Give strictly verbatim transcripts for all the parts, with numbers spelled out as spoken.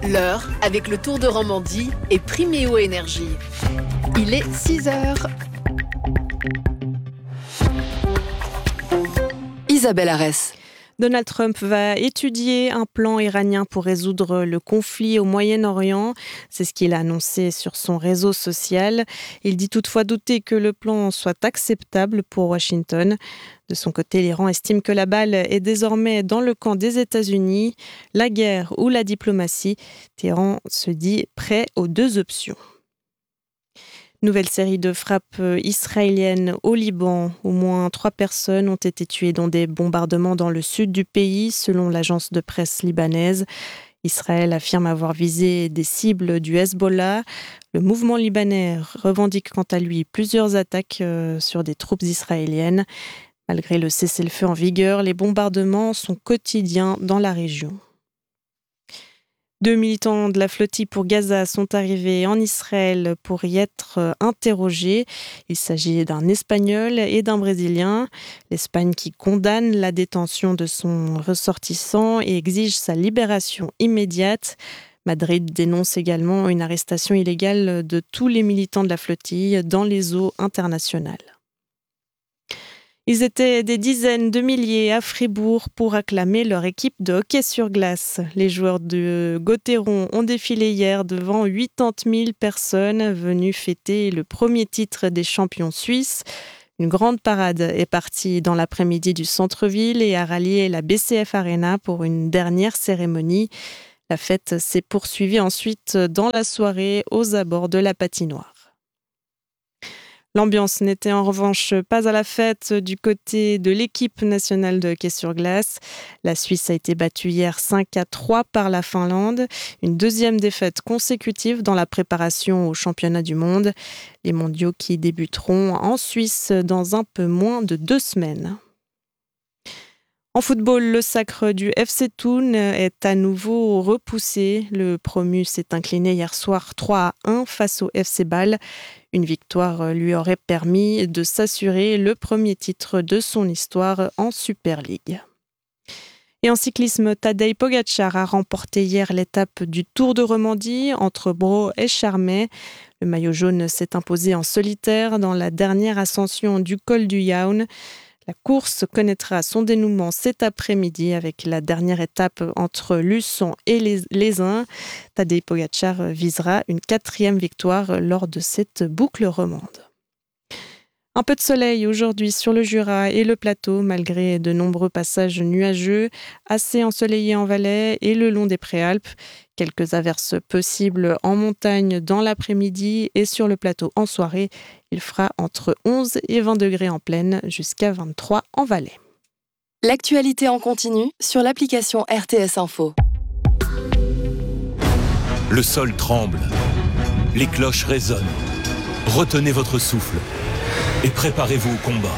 L'heure avec le Tour de Romandie et Priméo Énergie. Il est six heures. Isabelle Arès. Donald Trump va étudier un plan iranien pour résoudre le conflit au Moyen-Orient. C'est ce qu'il a annoncé sur son réseau social. Il dit toutefois douter que le plan soit acceptable pour Washington. De son côté, l'Iran estime que la balle est désormais dans le camp des États-Unis. La guerre ou la diplomatie, Téhéran se dit prêt aux deux options. Nouvelle série de frappes israéliennes au Liban. Au moins trois personnes ont été tuées dans des bombardements dans le sud du pays, selon l'agence de presse libanaise. Israël affirme avoir visé des cibles du Hezbollah. Le mouvement libanais revendique quant à lui plusieurs attaques sur des troupes israéliennes. Malgré le cessez-le-feu en vigueur, les bombardements sont quotidiens dans la région. Deux militants de la flottille pour Gaza sont arrivés en Israël pour y être interrogés. Il s'agit d'un Espagnol et d'un Brésilien. L'Espagne qui condamne la détention de son ressortissant et exige sa libération immédiate. Madrid dénonce également une arrestation illégale de tous les militants de la flottille dans les eaux internationales. Ils étaient des dizaines de milliers à Fribourg pour acclamer leur équipe de hockey sur glace. Les joueurs de Gauthieron ont défilé hier devant quatre-vingt mille personnes venues fêter le premier titre des champions suisses. Une grande parade est partie dans l'après-midi du centre-ville et a rallié la B C F Arena pour une dernière cérémonie. La fête s'est poursuivie ensuite dans la soirée aux abords de la patinoire. L'ambiance n'était en revanche pas à la fête du côté de l'équipe nationale de hockey sur glace. La Suisse a été battue hier cinq à trois par la Finlande. Une deuxième défaite consécutive dans la préparation au championnat du monde. Les mondiaux qui débuteront en Suisse dans un peu moins de deux semaines. En football, le sacre du F C Thun est à nouveau repoussé. Le promu s'est incliné hier soir trois à un face au F C Bâle. Une victoire lui aurait permis de s'assurer le premier titre de son histoire en Super League. Et en cyclisme, Tadej Pogačar a remporté hier l'étape du Tour de Romandie entre Bro et Charmey. Le maillot jaune s'est imposé en solitaire dans la dernière ascension du col du Jaun. La course connaîtra son dénouement cet après-midi avec la dernière étape entre Luçon et les Uns. Tadej Pogačar visera une quatrième victoire lors de cette boucle romande. Un peu de soleil aujourd'hui sur le Jura et le plateau, malgré de nombreux passages nuageux, assez ensoleillés en Valais et le long des Préalpes. Quelques averses possibles en montagne dans l'après-midi et sur le plateau en soirée. Il fera entre onze et vingt degrés en plaine, jusqu'à vingt-trois en Valais. L'actualité en continu sur l'application R T S Info. Le sol tremble, les cloches résonnent. Retenez votre souffle et préparez-vous au combat.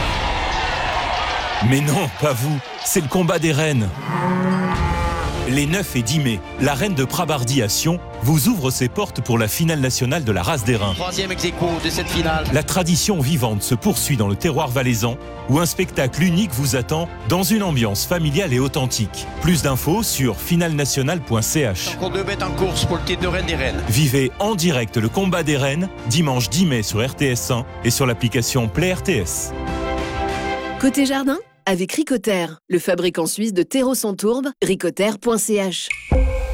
Mais non, pas vous, c'est le combat des reines. Les neuf et dix mai, la reine de Prabardy à Sion vous ouvre ses portes pour la finale nationale de la race des reins. Troisième ex-aequo de cette finale. La tradition vivante se poursuit dans le terroir valaisan, où un spectacle unique vous attend dans une ambiance familiale et authentique. Plus d'infos sur finale nationale point c h. Encore deux bêtes en course pour le titre de reine des reines. Vivez en direct le combat des reines, dimanche dix mai sur R T S un et sur l'application Play R T S. Côté jardin, avec Ricoter, le fabricant suisse de terreaux sans tourbe, ricoter point c h.